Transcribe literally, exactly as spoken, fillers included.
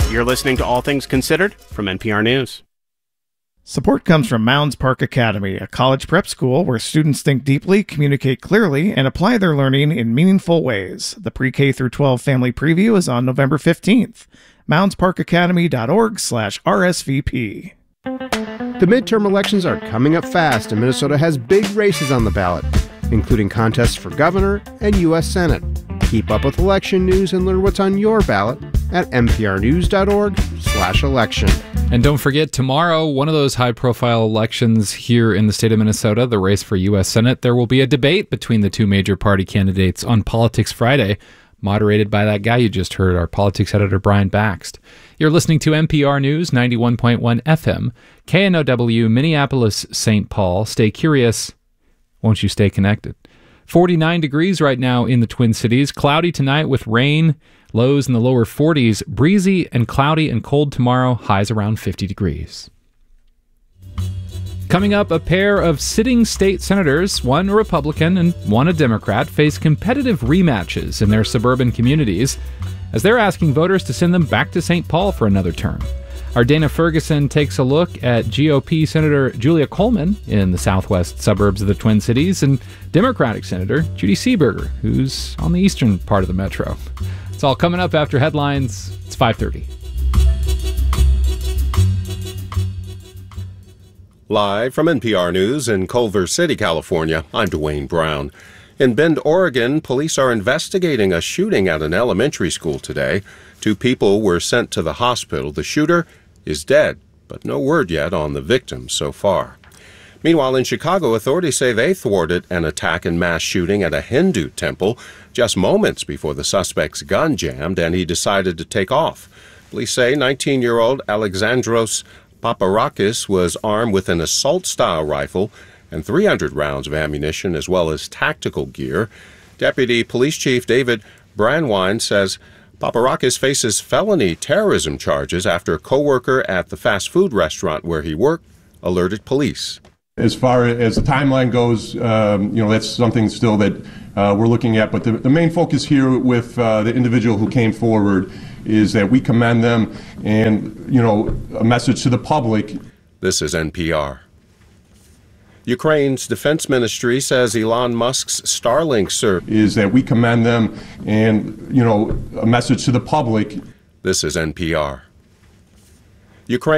You're listening to All Things Considered from N P R News. Support comes from Mounds Park Academy, a college prep school where students think deeply, communicate clearly, and apply their learning in meaningful ways. The pre-K through twelve family preview is on November fifteenth. mounds park academy dot org slash R S V P. The midterm elections are coming up fast, and Minnesota has big races on the ballot, including contests for governor and U S Senate. Keep up with election news and learn what's on your ballot at n p r news dot org slash election. And don't forget, tomorrow, one of those high-profile elections here in the state of Minnesota, the race for U S Senate, there will be a debate between the two major party candidates on Politics Friday, moderated by that guy you just heard, our politics editor, Brian Baxt. You're listening to N P R News, ninety-one point one F M, K N O W, Minneapolis, Saint Paul. Stay curious. Won't you stay connected? forty-nine degrees right now in the Twin Cities. Cloudy tonight with rain. Lows in the lower forties. Breezy and cloudy and cold tomorrow. Highs around fifty degrees. Coming up, a pair of sitting state senators, one a Republican and one a Democrat, face competitive rematches in their suburban communities as they're asking voters to send them back to Saint Paul for another term. Our Dana Ferguson takes a look at G O P Senator Julia Coleman in the southwest suburbs of the Twin Cities and Democratic Senator Judy Seeberger, who's on the eastern part of the metro. It's all coming up after headlines. It's five thirty. Live from N P R News in Culver City, California, I'm Dwayne Brown. In Bend, Oregon, police are investigating a shooting at an elementary school today. Two people were sent to the hospital. The shooter is dead, but no word yet on the victim so far. Meanwhile, in Chicago, authorities say they thwarted an attack and mass shooting at a Hindu temple just moments before the suspect's gun jammed and he decided to take off. Police say nineteen-year-old Alexandros Paparakis was armed with an assault-style rifle and three hundred rounds of ammunition as well as tactical gear. Deputy Police Chief David Brandwine says Paparakis faces felony terrorism charges after a co-worker at the fast food restaurant where he worked alerted police. As far as the timeline goes, um, you know, that's something still that uh, we're looking at. But the, the main focus here with uh, the individual who came forward is that we commend them and, you know, a message to the public. This is N P R. Ukraine's defense ministry says Elon Musk's Starlink service is that we commend them and, you know, a message to the public. This is N P R. Ukraine